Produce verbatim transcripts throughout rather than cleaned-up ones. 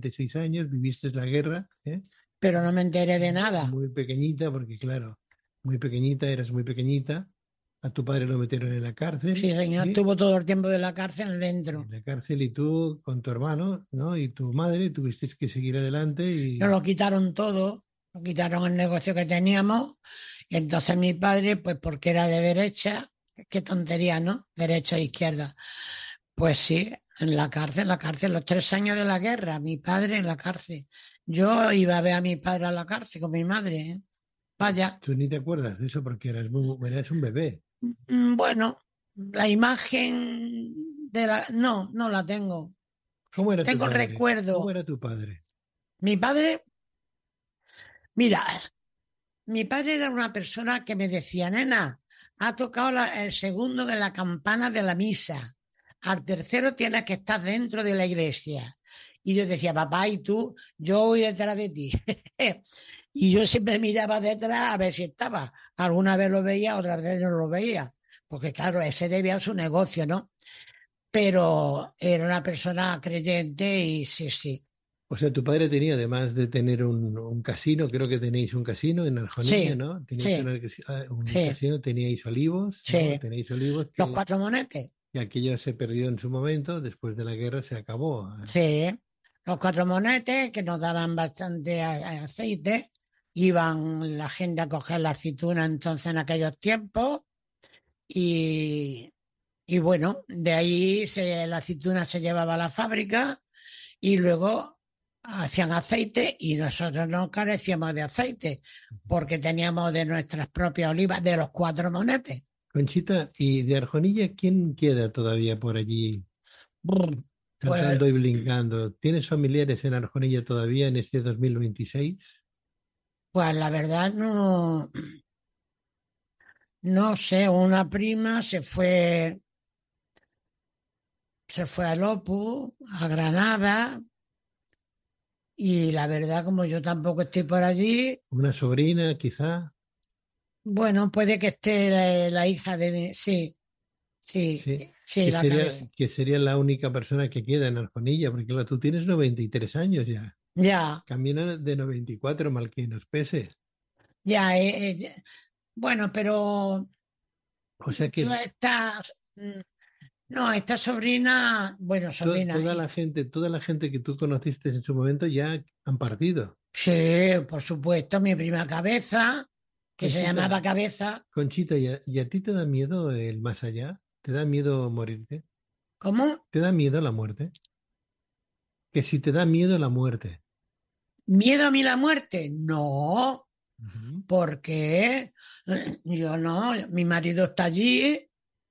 treinta y seis años, viviste la guerra, ¿eh? Pero no me enteré de nada. Muy pequeñita, porque claro, muy pequeñita, eras muy pequeñita. A tu padre lo metieron en la cárcel. Sí, señor, ¿sí? estuvo todo el tiempo de la cárcel dentro. En la cárcel y tú con tu hermano, ¿no? Y tu madre tuvisteis que seguir adelante y... Nos lo quitaron todo, nos quitaron el negocio que teníamos. Y entonces mi padre, pues porque era de derecha, qué tontería, ¿no? Derecha e izquierda. Pues sí, en la cárcel, en la cárcel, los tres años de la guerra, mi padre en la cárcel. Yo iba a ver a mi padre a la cárcel con mi madre, ¿eh? Vaya. Tú ni te acuerdas de eso porque eras, muy, eras un bebé. Bueno, la imagen de la... No, no la tengo. ¿Cómo era Tengo tu el padre? recuerdo. ¿Cómo era tu padre? Mi padre, mira, mi padre era una persona que me decía, nena, ha tocado la, el segundo de la campana de la misa. Al tercero tienes que estar dentro de la iglesia. Y yo decía, papá, ¿y tú? Yo voy detrás de ti. Y yo siempre miraba detrás a ver si estaba. Alguna vez lo veía, otras veces no lo veía. Porque claro, ese debía a su negocio, ¿no? Pero era una persona creyente y sí, sí. O sea, tu padre tenía, además de tener un, un casino, creo que tenéis un casino en Arjonilla, Sí, ¿no? Teníais sí, una- ah, un sí, casino, teníais olivos, ¿no? sí. Tenéis olivos Los que, cuatro monetes. que aquello se perdió en su momento, después de la guerra se acabó. Sí, los cuatro monetes que nos daban bastante a- a aceite. Iban la gente a coger la aceituna entonces en aquellos tiempos y, y bueno, de ahí se, la aceituna se llevaba a la fábrica y luego hacían aceite y nosotros no carecíamos de aceite porque teníamos de nuestras propias olivas de los cuatro monetes. Conchita, ¿y de Arjonilla quién queda todavía por allí Brr, Pues, cantando y brincando? ¿Tienes familiares en Arjonilla todavía en este dos mil veintiséis? pues la verdad no, no sé, una prima se fue, se fue a Opus, a Granada, y la verdad, como yo tampoco estoy por allí, ¿Una sobrina, quizá? bueno, puede que esté la, la hija de mi, sí, sí, Sí, sí, que la sería, cabeza. que sería la única persona que queda en Arjonilla, porque claro, tú tienes noventa y tres años ya. Ya, Camino de noventa y cuatro, mal que nos pese. ya, eh, eh, bueno, pero O sea yo que esta, mm, no, esta sobrina, bueno, to- sobrina, toda la hija, gente, toda la gente que tú conociste en su momento ya han partido. sí, por supuesto, mi prima Cabeza, que se Conchita, llamaba Cabeza, Conchita, ¿y a, y a ti te da miedo el más allá? ¿Te da miedo morirte? ¿cómo? ¿Te da miedo la muerte? Que si te da miedo la muerte. ¿Miedo a mí la muerte? No, Ujú. porque yo no, mi marido está allí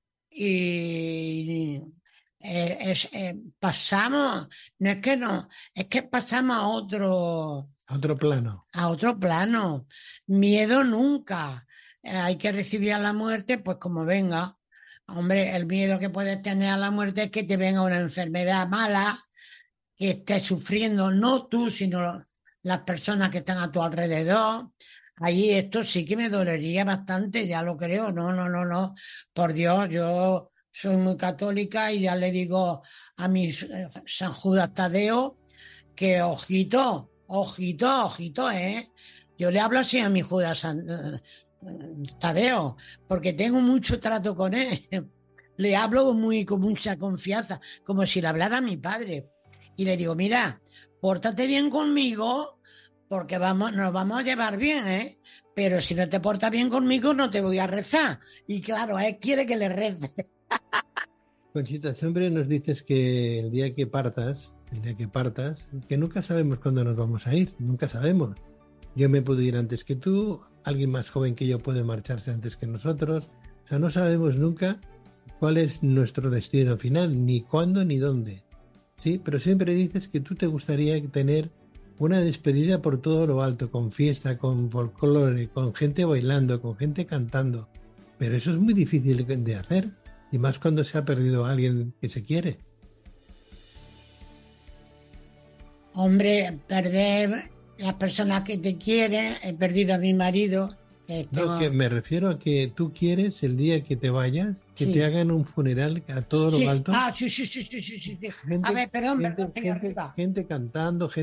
y eh, es, eh, pasamos, no es que no, es que pasamos a otro, A otro plano. a otro plano. Miedo nunca. Eh, hay que recibir a la muerte, pues como venga. Hombre, el miedo que puedes tener a la muerte es que te venga una enfermedad mala, que estés sufriendo, no tú, sino las personas que están a tu alrededor. Ahí esto sí que me dolería bastante, ya lo creo. No, no, no, no. Por Dios, yo soy muy católica y ya le digo a mi eh, San Judas Tadeo que ojito, ojito, ojito, ¿eh? Yo le hablo así a mi Judas San- eh, Tadeo, porque tengo mucho trato con él. Le hablo muy con mucha confianza, como si le hablara a mi padre. Y le digo, mira, pórtate bien conmigo, porque vamos, nos vamos a llevar bien, ¿eh? Pero si no te portas bien conmigo, no te voy a rezar. Y claro, él quiere que le rece. Conchita, siempre nos dices que el día que partas, el día que partas, que nunca sabemos cuándo nos vamos a ir, nunca sabemos. Yo me puedo ir antes que tú, alguien más joven que yo puede marcharse antes que nosotros. O sea, no sabemos nunca cuál es nuestro destino final, ni cuándo ni dónde. Sí, pero siempre dices que tú te gustaría tener una despedida por todo lo alto, con fiesta, con folclore, con gente bailando, con gente cantando. Pero eso es muy difícil de hacer, y más cuando se ha perdido a alguien que se quiere. Hombre, perder las personas que te quieren, he perdido a mi marido. Esto, No, que me refiero a que tú quieres el día que te vayas, que sí. te hagan un funeral a todo lo Sí. alto. Ah, sí, sí, sí, sí, sí, sí. Gente, A ver, perdón, gente, perdón, señor gente, Riva. gente cantando, gente